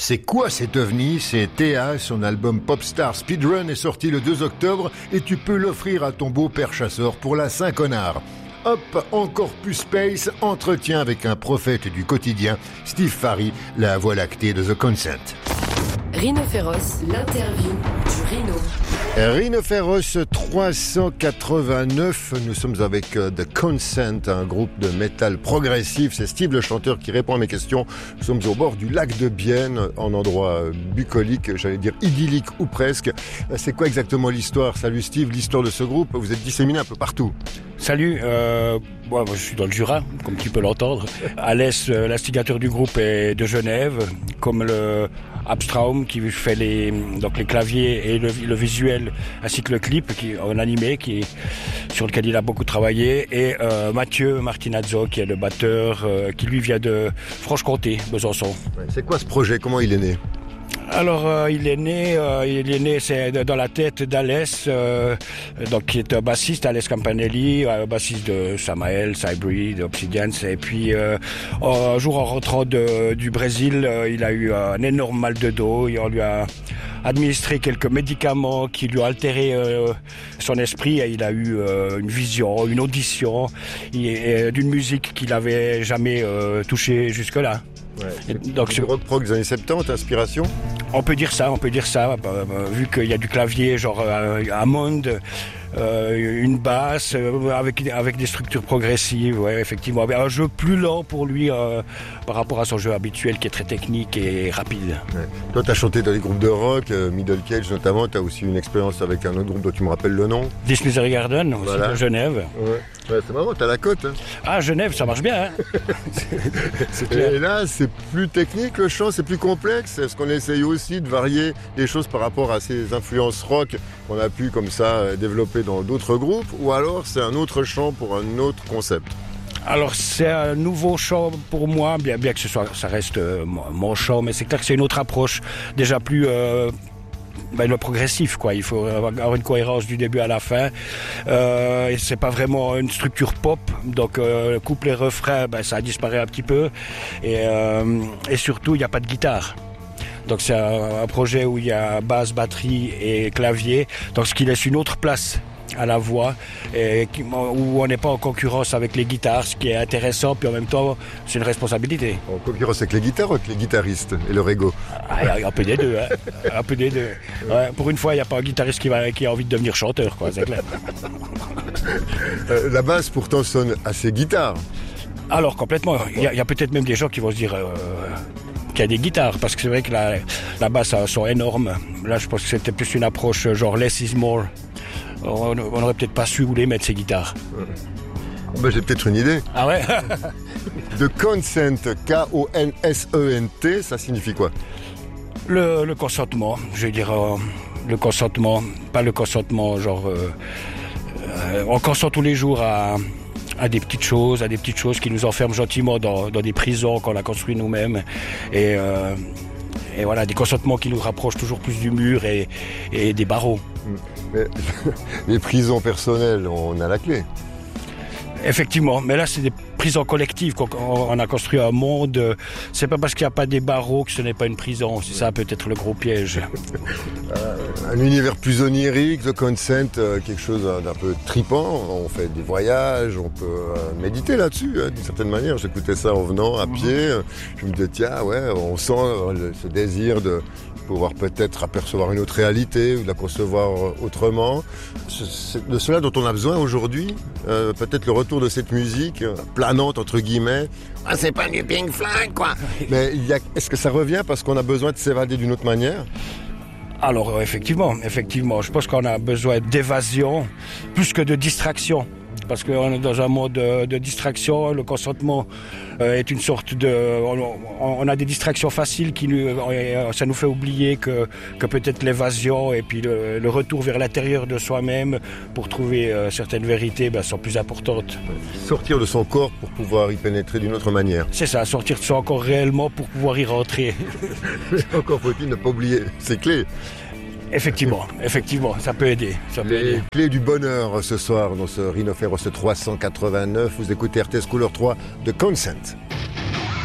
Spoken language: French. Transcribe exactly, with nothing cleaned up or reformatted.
C'est quoi cet ovni? C'est T A, son album Popstar Speedrun est sorti le deux octobre et tu peux l'offrir à ton beau-père chasseur pour la Saint-Connard. Hop, encore plus space, entretien avec un prophète du quotidien, Steve Farry, la voie lactée de The Consent. Rhino Féroce, l'interview du Rhino. Rhino Féroce trois cent quatre-vingt-neuf, nous sommes avec uh, The Consent, un groupe de métal progressif. C'est Steve le chanteur qui répond à mes questions. Nous sommes au bord du lac de Bienne, en endroit bucolique, j'allais dire idyllique ou presque. C'est quoi exactement l'histoire? Salut Steve, l'histoire de ce groupe, vous êtes disséminé un peu partout. Salut, euh, moi je suis dans le Jura, comme tu peux l'entendre. Alès, euh, l'instigateur du groupe, est de Genève, comme le Abstraum qui fait les, donc les claviers et le, le visuel, ainsi que le clip qui, en animé, qui, sur lequel il a beaucoup travaillé, et euh, Mathieu Martinazzo qui est le batteur, euh, qui lui vient de Franche-Comté, Besançon. C'est quoi ce projet? Comment il est né? Alors, euh, il est né, euh, il est né, c'est dans la tête d'Alès, euh, donc qui est un bassiste, Alès Campanelli, un bassiste de Samael, Cybrid, Obsidians, et puis euh, un jour en rentrant de, du Brésil, euh, il a eu un énorme mal de dos, et on lui a administré quelques médicaments qui lui ont altéré euh, son esprit, et il a eu euh, une vision, une audition et, et, d'une musique qu'il n'avait jamais euh, touchée jusque-là. Ouais. Donc c'est rock prog des années soixante-dix, inspiration? On peut dire ça, on peut dire ça, euh, vu qu'il y a du clavier genre euh, Hammond, euh, une basse, euh, avec, avec des structures progressives, ouais, effectivement. Un jeu plus lent pour lui euh, par rapport à son jeu habituel qui est très technique et rapide. Ouais. Toi, tu as chanté dans des groupes de rock, euh, Middle Cage notamment, tu as aussi une expérience avec un autre groupe dont tu me rappelles le nom. This Misery Garden, aussi voilà. De Genève. Ouais. Ouais, c'est marrant, t'as la cote. Hein. Ah, Genève, ça marche bien. Hein. c'est clair. Et là, c'est plus technique le chant, c'est plus complexe. Est-ce qu'on essaye aussi de varier les choses par rapport à ces influences rock qu'on a pu comme ça développer dans d'autres groupes, ou alors c'est un autre chant pour un autre concept? Alors c'est un nouveau chant pour moi, bien, bien que ce soit, ça reste euh, mon chant, mais c'est clair que c'est une autre approche, déjà plus euh, ben, le progressif, quoi. Il faut avoir une cohérence du début à la fin. Euh, et c'est pas vraiment une structure pop, donc euh, couplet refrain, ben, ça disparaît un petit peu, et, euh, et surtout il n'y a pas de guitare. Donc c'est un, un projet où il y a basse, batterie et clavier, donc ce qui laisse une autre place à la voix, et qui, où on n'est pas en concurrence avec les guitares, ce qui est intéressant, puis en même temps c'est une responsabilité. En concurrence avec les guitares ou avec les guitaristes et leur ego? Ah, un peu des deux, hein. Un peu des deux. Ouais, pour une fois, il n'y a pas un guitariste qui, va, qui a envie de devenir chanteur, quoi, c'est clair. euh, la basse pourtant sonne assez guitare. Alors complètement, il y a, a peut-être même des gens qui vont se dire... Euh, qu'il y a des guitares, parce que c'est vrai que la, la basse a un son énorme. Là, je pense que c'était plus une approche genre less is more. On n'aurait peut-être pas su où les mettre, ces guitares. Ouais. Ben, j'ai peut-être une idée. Ah ouais? The Consent, K O N S E N T, ça signifie quoi? le, le consentement, je veux dire, euh, le consentement, pas le consentement, genre, euh, euh, on consent tous les jours à... à des petites choses, à des petites choses qui nous enferment gentiment dans, dans des prisons qu'on a construites nous-mêmes. Et, euh, et voilà, des consentements qui nous rapprochent toujours plus du mur et, et des barreaux. Mais, les prisons personnelles, on a la clé. Effectivement, mais là c'est des prisons collectives. On a construit un monde. C'est pas parce qu'il n'y a pas des barreaux que ce n'est pas une prison. C'est ça peut-être le gros piège. Un univers plus onirique, The Consent, quelque chose d'un peu tripant. On fait des voyages, on peut méditer là-dessus, hein, d'une certaine manière. J'écoutais ça en venant à pied. Je me disais, tiens, ouais, on sent ce désir de pouvoir peut-être apercevoir une autre réalité ou de la concevoir autrement. C'est de cela dont on a besoin aujourd'hui. Euh, peut-être le retour de cette musique planante, entre guillemets. Ah, c'est pas du Pink Floyd, quoi. Mais il y a, est-ce que ça revient parce qu'on a besoin de s'évader d'une autre manière? Alors, effectivement, effectivement. Je pense qu'on a besoin d'évasion plus que de distraction. Parce qu'on est dans un mode de, de distraction, le consentement euh, est une sorte de... On, on a des distractions faciles qui nous, ça nous fait oublier que, que peut-être l'évasion et puis le, le retour vers l'intérieur de soi-même pour trouver euh, certaines vérités ben, sont plus importantes. Sortir de son corps pour pouvoir y pénétrer d'une autre manière. C'est ça, sortir de son corps réellement pour pouvoir y rentrer. Encore faut-il ne pas oublier ses clés. Effectivement, effectivement, ça peut aider. Ça peut Les aider. clés du bonheur ce soir dans ce Rhino Féroce trois cent quatre-vingt-neuf. Vous écoutez R T S Couleur trois de Consent.